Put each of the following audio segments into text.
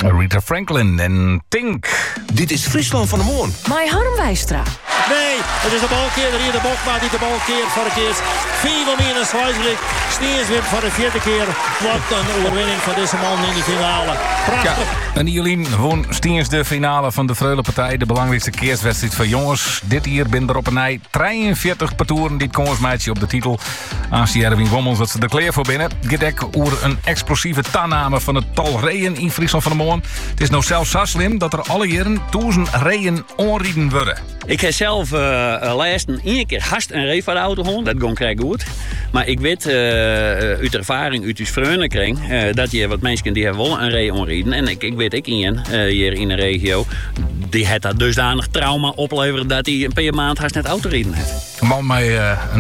Rita Franklin en Tink. Dit is Friesland van de Moon. Mai Harm Wijstra. Nee, het is de balkeerder hier, de Bokma die de bal keert voor het eerst. 4 in Zwijselijk. Steenswip voor de 4e keer. Wat een overwinning van deze man in de finale. Prachtig. Ja, en Jolien won Steens de finale van de Freulenpartij. De belangrijkste keerswedstrijd van jongens. Dit hier binnen er op een nij 43 partoeren die het kongsmeidje op de titel. Als Erwin Wommels dat ze er klaar voor binnen. Gedek oer een explosieve tanname van het tal reeën in Friesland van de Moon. Het is nou zelfs zo slim dat er alle jaren 1000 reeën onrieden worden. Ik heb zelf laatst 1 keer hast een ree van de auto gehad. Dat ging vrij goed. Maar ik weet uit ervaring, uit uw vriendenkring, dat je wat mensen die hebben wel een ree onrieden. En ik weet hier in de regio, die het dat dusdanig trauma opleveren dat hij een paar maand haast net autorieden heeft. Een man met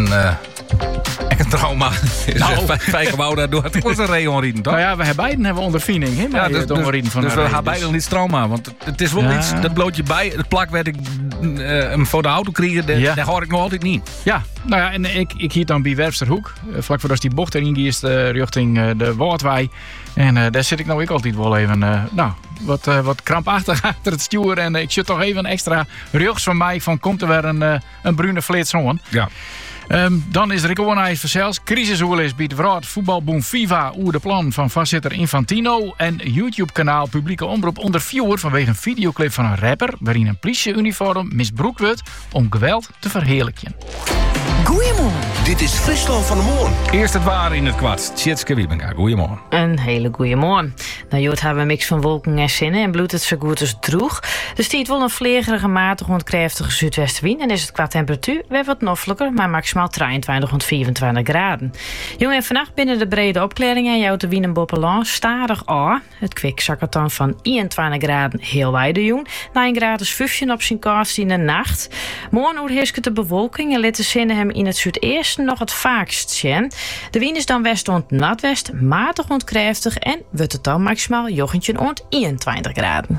een trauma. Vijf Wouda door. Het was een ree onrieden, toch? Nou ja, we hebben ondervinding. Hè, Ja, dus we gaan beide dus niet trauma. Want het is wel iets, dat bloot je bij. Het plak werd ik hem voor de auto kregen, daar hoor ik nog altijd niet. Ja, nou ja, en ik hier dan bij Werfsterhoek. Vlak voordat die bocht erin is richting de Woordwei. En daar zit ik nou altijd wel even wat krampachtig achter het stuur. En ik zit toch even extra rechts van mij van komt er weer een brune flits aan. Ja. Dan is er gewoon eens verzels. Crisisoel is biedt Wraad voetbalboom FIFA oer de plan van voorzitter Infantino. En YouTube-kanaal Publieke Omroep onder vuur vanwege een videoclip van een rapper waarin een politieuniform misbruikt wordt om geweld te verheerlijken. Goeiemorgen. Dit is Friesland van de Moon. Eerst het waar in het kwart. Tjitske Wiebenga, goeiemorgen. Een hele goeie morgen. Nou, Jood hebben we een mix van wolken en zinnen en bloedt het zo goed als droeg. Dus die het wel een vlegerige, matige, ontkräftige zuidwestenwind. En is het qua temperatuur weer wat noffelijker, maar maximaal 23 tot 24 graden. Jong en vannacht binnen de brede opklaringen en jouw te wien en boppelan stadig aan. Het kwik zakkert dan van 21 graden heel wijde jong. Na 1 graden 15 op zijn kast in de nacht. Morgen overheerst de bewolking en let de zinnen hem in het zuideersten nog het vaakst zien. De wind is dan west tot noordwest, matig ontkräftig en wordt het dan maximaal jochentje ont 21 graden.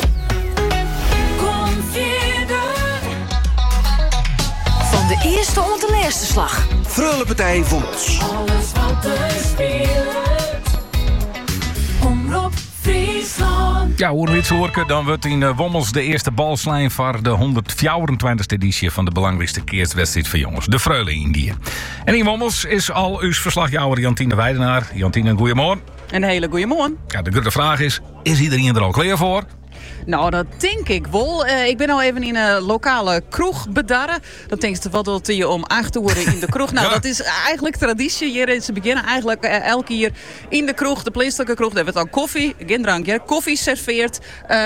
Van de eerste tot de laatste slag. Freulenpartij Wommels. Alles wat er speelt. Omroep Friesland. Ja, hoe we het horen, dan wordt in Wommels de eerste balslijn voor de 124e editie van de belangrijkste keerswedstrijd voor jongens, de Freule Indië. En in Wommels is al uw verslagjouwer Jantine Weidenaar. Jantine, goeiemorgen. Een hele goeie morgen. Ja, de grote vraag is iedereen er al klaar voor? Nou, dat denk ik wel. Ik ben al even in een lokale kroeg bedarren. Dat denk je wat dat je om 8 uur in de kroeg. Nou, dat is eigenlijk traditie. Hier ze beginnen eigenlijk elke keer in de kroeg, de plaatselijke kroeg. Daar wordt dan koffie, geen drankje, koffie serveert.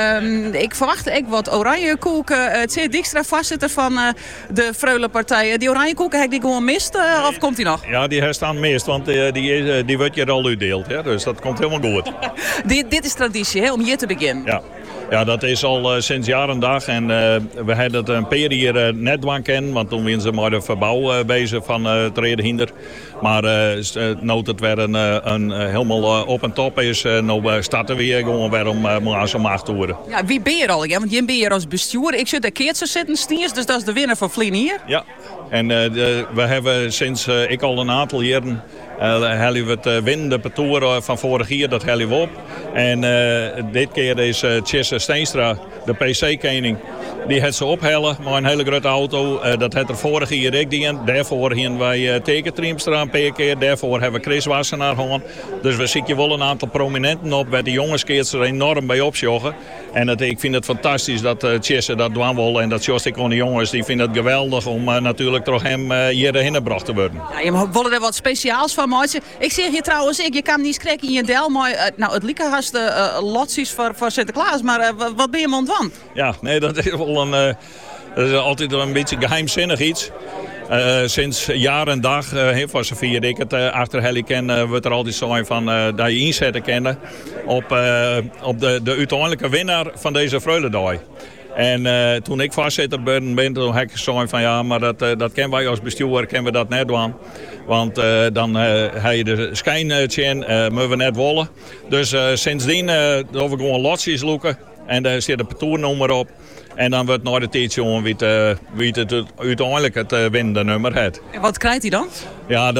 Ik verwacht ook wat oranje koeken. Het zit Dijkstra voorzitter van de Freulenpartij. Die oranje koeken, heb die gewoon mist of komt die nog? Ja, die staan mist, want die wordt hier al uitdeeld. Ja, dus dat komt helemaal goed. Dit is traditie, hè, om hier te beginnen. Ja, dat is al sinds jaar en dag. En we hadden het een paar hier net doen kennen, want toen waren ze met de verbouw bezig van het Redenhinder. Maar nu het weer een helemaal op en top is, nu starten we hier gewoon weer om 8 uur. Ja, wie ben je al? Ja? Want je bent hier als bestuur. Ik zit daar keertje zitten, Stiers, dus dat is de winnaar van Vlien hier. Ja, en we hebben sinds ik al een aantal jaren hebben we het winnende parcours van vorig jaar, dat hebben we op. En dit keer is Tjesse Steenstra, de PC-koning, die heeft ze ophellen met een hele grote auto. Dat had er vorig jaar ik dien. Daarvoor hebben wij Teke Triemstra een paar keer. Daarvoor hebben we Chris Wassenaar gehad. Dus we zien je wel een aantal prominenten op, waar de jongens er enorm bij opzogen. En ik vind het fantastisch dat Tjesse dat doen wil. En dat Jos ik de jongens, die vinden het geweldig om natuurlijk toch hem hierheen gebracht te worden. Ja, je willen er wat speciaals van maken. Ik zeg je trouwens, je kan niet spreken in je del, maar het lieke haast lotsies voor Sinterklaas. Maar wat ben je man van? Ja, nee, dat is wel dat is altijd een beetje geheimzinnig iets. Sinds jaar en dag, voor zover ik het achter Helly ken, wordt er altijd zo van dat je inzetten kennen op de uiteindelijke winnaar van deze Freulendag. En toen ik voorzitter ben, toen heb ik gezegd van ja, maar dat kennen wij als bestuur, kennen we dat net doen. Want dan heb je de schijntje moeten we net willen. Dus sindsdien hebben we gewoon lotsies loeken. En daar zit een parcournummer op. En dan wordt naar de tijd jongen wie het uiteindelijk het winnende nummer heeft. En wat krijgt hij dan? Ja,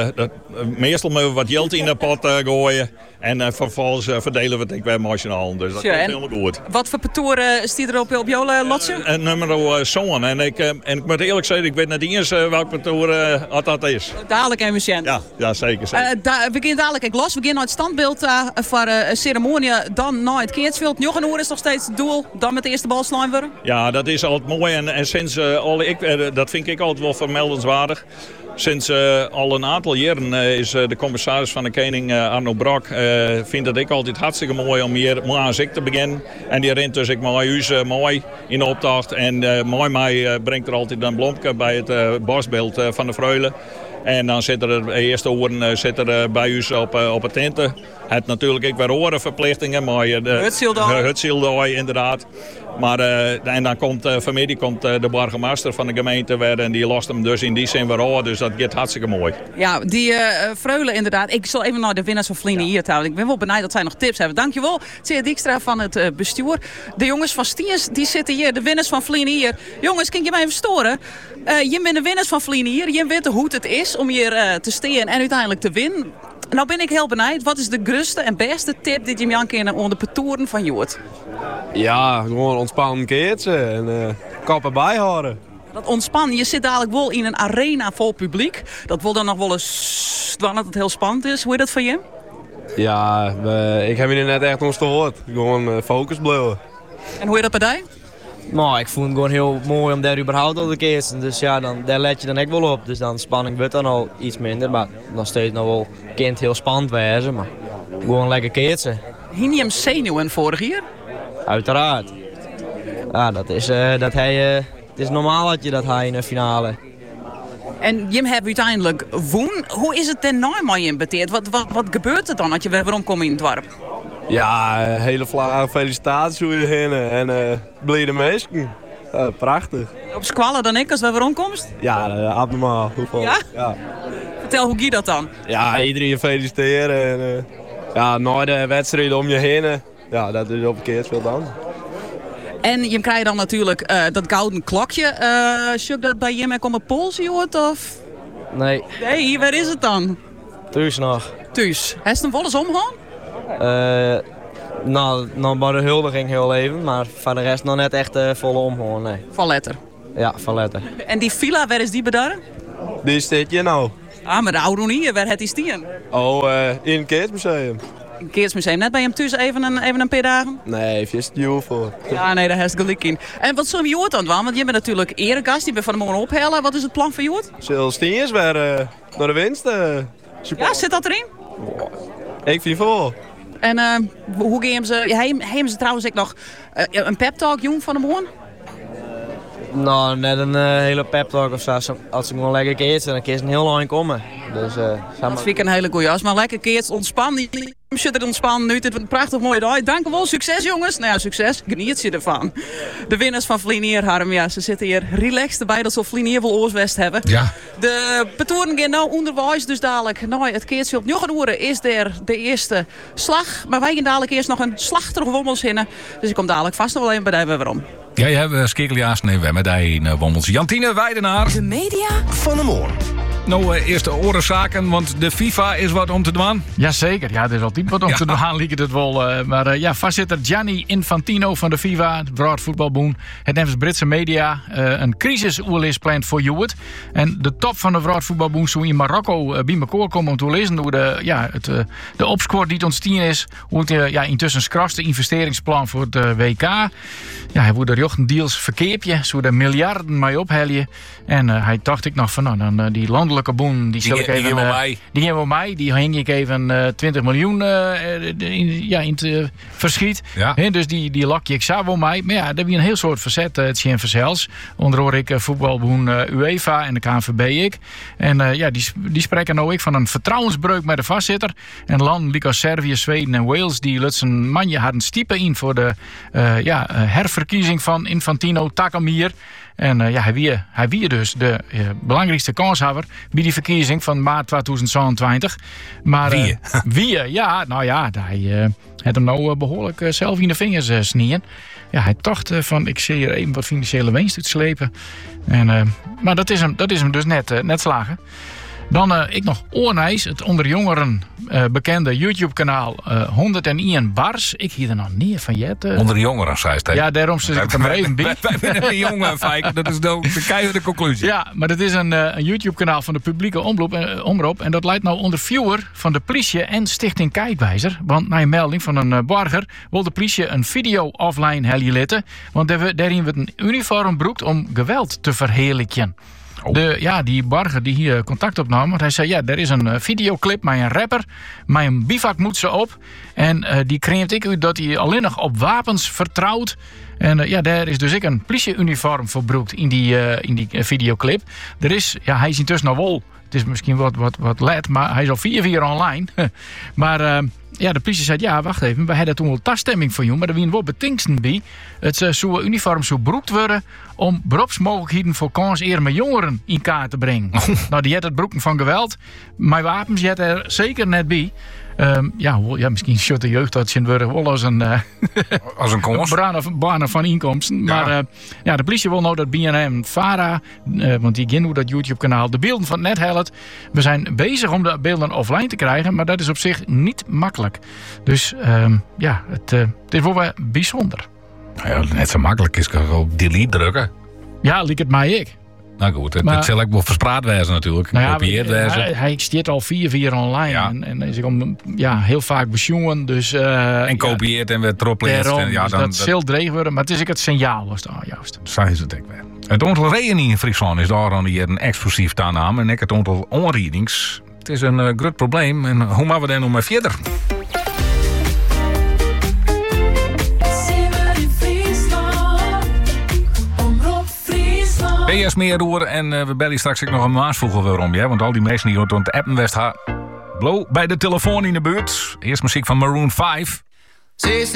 meestal moeten we wat geld in de pot gooien. En vervolgens verdelen we het weer marginaal. Dus dat is helemaal goed. Wat voor patoren stiert er op jouw lotje? Een nummer zo'n. En ik moet eerlijk zeggen, ik weet niet eens welk patoor dat is. Dadelijk en Lucien. Ja, zeker. We gaan dadelijk ik los. We gaan naar het standbeeld voor ceremonie. Dan naar het Keertsveld. Nog een uur is nog steeds het doel. Dan met de eerste bal slaan worden. Ja, dat is altijd mooi. En sinds dat vind ik altijd wel vermeldenswaardig. Sinds al een aantal jaren is de commissaris van de Koning, Arno Brak, vindt dat ik altijd hartstikke mooi om hier muziek te beginnen. En die rent dus ik mijn huis mooi in opdracht. En mij brengt er altijd een bloemke bij het bosbeeld van de Freule. En dan zitten er de eerste oren bij u op het tenten. Het natuurlijk ook weer orenverplichtingen, maar Hutzieldooi inderdaad. Maar en dan komt vanmiddag de burgemeester van de gemeente weer en die lost hem dus in die zin weer aan. Dus dat gaat hartstikke mooi. Ja, die Freule inderdaad. Ik zal even naar de winnaars van Vlienen hier houden. Ik ben wel benieuwd dat zij nog tips hebben. Dankjewel, Thea Dijkstra van het bestuur. De jongens van Stiens, die zitten hier. De winnaars van Vlienen hier. Jongens, kan je mij even storen? Je bent de winnaars van Vlienen hier. Je weet hoe het is om hier te staan en uiteindelijk te winnen. Nou ben ik heel benieuwd. Wat is de grootste en beste tip die je me aan kan onder de patoren van Joert? Ja, gewoon ontspannen keertje en kappen bijhouden. Dat ontspannen. Je zit dadelijk wel in een arena vol publiek. Dat wil dan nog wel eens dat het heel spannend is. Hoe is dat voor je? Ja, ik heb je net echt ons gehoord. Gewoon focus blijven. En hoe is dat bij jou? Nou, ik vond het gewoon heel mooi om daar überhaupt op te keersen. Dus ja, daar let je dan ook wel op. Dus dan spanning wordt dan al iets minder. Maar nog steeds nog wel kind heel spannend wezen. Maar gewoon lekker keersen. Hing je hem zenuwen vorig jaar? Uiteraard. Ja, het is normaal dat hij in de finale. En Jim hebt uiteindelijk woen. Hoe is het ten nou maar je beteerd? Wat gebeurt er dan als je weer omkomt in het dorp? Ja, hele vlage felicitaties hoe je heen en blijde mensen. Prachtig. Op squallen dan ik als we weer omkomst? Ja, abnormaal. Hoeveel? Ja? Vertel, hoe gaat dat dan? Ja, iedereen feliciteren en na de wedstrijd om je heen. Ja, dat is op een keer veel dan. En je krijgt dan natuurlijk dat gouden klokje. Zoek dat bij Jim op een pols, Joert? Of? Nee. Nee, waar is het dan? Thuis nog. Thuis. Heeft hem wel eens omgaan? Nou, bij de huldiging heel even, maar voor de rest nog net echt volle omgaan, nee. Van letter? Ja, van letter. En die villa, waar is die bedarren? Die zit je nou. Ah, maar de oude hier, waar heeft die stien? Oh, in het Keertsmuseum. Een Keertsmuseum, net bij hem thuis even een paar dagen? Nee, even is het voor. Ja, nee, daar heeft gelijk in. En wat zullen we Joert aan doen? Want je bent natuurlijk eregast, die bent van de morgen ophellen. Wat is het plan voor Joert? Zullen Stiens weer naar de winst? Ja, zit dat erin? Ik vind voor. En hoe gaan ze? Hebben ze trouwens ook nog een pep talk jong van de morgen? Nou, net een hele pep talk of zo. Als ik gewoon lekker keertje, dan kun je een heel lang komen. Dus, dat vind ik een hele goeie. Als maar lekker keertje ontspannen. Zit er ontspannen nu. Het is een prachtig mooie dag. Dank u wel. Succes jongens. Nou ja, succes. Geniet je ervan. De winnaars van Vlienier, Harm. Ja, ze zitten hier relaxed erbij dat ze Vlienier wel oorswest hebben. Ja. De patoren gaan nou onderwijs. Dus dadelijk, nou, het keertje op nog een uur is er de eerste slag. Maar wij gaan dadelijk eerst nog een slag terug wommels hinnen. Dus ik kom dadelijk vast nog wel even bij de waarom. Ja, we skikkeljaars nemen met die wommels. Jantine Weidenaar. De media van de morgen. Nou, eerste orenzaken, want de FIFA is wat om te doen. Jazeker, ja, er is altijd wat om te doen, liep het wel. Maar voorzitter Gianni Infantino van de FIFA, het Wereldvoetbalbond, het nevens Britse media, een crisisoerlijst plant voor Joert. En de top van de Wereldvoetbalbond zou in Marokko bij elkaar komen om te lezen hoe de opscore die ontstaan is. Hoe het intussen skraste investeringsplan voor het WK. Ja, hij wordt er jochten deals verkeepje, zo de miljarden mee ophellen. En hij dacht ik nog van, nou, dan die landelijke boen, die stel ik even... Die hebben we mij. Die hing ik even 20 miljoen in het verschiet. Ja. Dus die lak ik zo wel mij. Maar ja, dat is een heel soort verzet, het Sjen Verzels. Onder hoor ik voetbalboen UEFA en de KNVB ik. En die spreken nou ik van een vertrouwensbreuk met de voorzitter. En landen als Servië, Zweden en Wales, die lutsen manje hadden stiepen in voor de herverkiezing van Infantino Takamir. En hij wie dus de belangrijkste kanshebber bij die verkiezing van maart 2022. Maar wie? Ja, nou ja, hij had hem nou behoorlijk zelf in de vingers snieën. Ja, hij dacht van, ik zie hier even wat financiële winst uitslepen. Maar dat is hem dus net slagen. Dan ik nog Oornijs, het onder jongeren bekende YouTube-kanaal 101 Bars. Ik hier er nog niet van jet. Onder jongeren, zei hij. Ja, daarom zit ik er maar even bij. Wij vinden een jongen, Fijk. Dat is de keiharde conclusie. Ja, maar dat is een YouTube-kanaal van de publieke omroep. En dat leidt nou onder viewer van de politie en Stichting Kijkwijzer. Want na een melding van een burger wil de politie een video offline helien. Want daarin wordt een uniform broekt om geweld te verheerlijken. Die burger die hier contact opnam, want hij zei, ja, er is een videoclip met een rapper, met een bivakmuts op. En die kreeg ik uit dat hij alleen nog op wapens vertrouwt. En daar is dus ik een politieuniform verbroekt in die videoclip. Hij is intussen nog wel, het is misschien wat laat, maar hij is al 4 online. Maar de politie zei, ja, wacht even, we hadden toen wel taststemming voor jou, maar er waren wel betingsten bij. Het zou uniform zo broekt worden om beroepsmogelijkheden voor kansarme jongeren in kaart te brengen. Nou, die had het broeken van geweld, maar wapens had er zeker net bij. Misschien shot de jeugd dat worden wel als een baan van inkomsten. Ja. Maar de politie wil nou dat BNM Vara, want die gaan dat YouTube-kanaal, de beelden van het net helpt. We zijn bezig om de beelden offline te krijgen, maar dat is op zich niet makkelijk. Dus het is wel bijzonder. Ja, net zo makkelijk is ik op delete drukken. Ja, liek het mij ik. Nou goed, het zal ook wel verspraat wezen natuurlijk. Gekopieerd wezen. Hij stiert al 4 online. Ja. En is heel vaak besjongen. Dus, en kopieert en werd erop leest. Dus dat zal dreig worden. Maar het is ook het signaal was daar juist. Zo is het ook weer. Het aantal regen in Friesland is daar hier een explosief toename. En ook het aantal onrijdings. Het is een groot probleem. En hoe maken we daar nog maar verder? PS meer roer en we bellen straks ook nog een maasvoegel waarom. Ja? Want al die mensen die rond de appen west blow bij de telefoon in de buurt. Eerst muziek van Maroon 5.